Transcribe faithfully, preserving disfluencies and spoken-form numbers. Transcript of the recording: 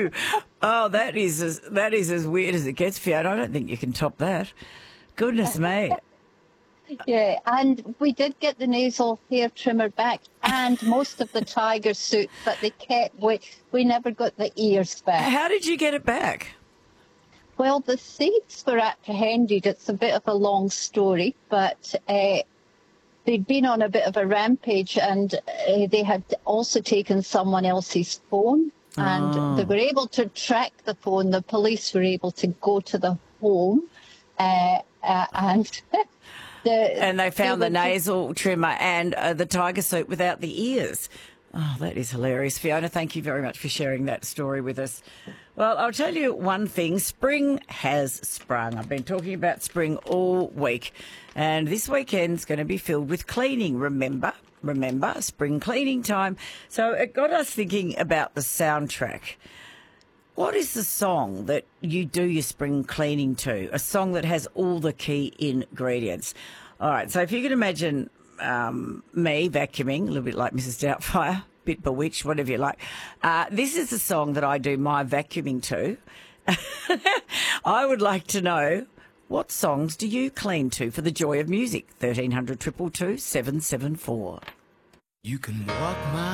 you. Oh, that is as, that is as weird as it gets, Fiona. I don't think you can top that. Goodness me. Yeah, and we did get the nasal hair trimmer back and most of the tiger suit, but they kept, we, we never got the ears back. How did you get it back? Well, the thieves were apprehended. It's a bit of a long story, but uh, they'd been on a bit of a rampage, and uh, they had also taken someone else's phone, and Oh. they were able to track the phone. The police were able to go to the home, uh, uh, and... The, And they found they the nasal trimmer and uh, the tiger suit without the ears. Oh, that is hilarious. Fiona, thank you very much for sharing that story with us. Well, I'll tell you one thing. Spring has sprung. I've been talking about spring all week. And this weekend's going to be filled with cleaning, remember? Remember, spring cleaning time. So it got us thinking about the soundtrack. What is the song that you do your spring cleaning to? A song that has all the key ingredients. All right, so if you can imagine um, me vacuuming, a little bit like Missus Doubtfire, bit bewitched, whatever you like. Uh, this is the song that I do my vacuuming to. I would like to know, what songs do you clean to for the joy of music? thirteen hundred, two two two, seven seven four. You can walk my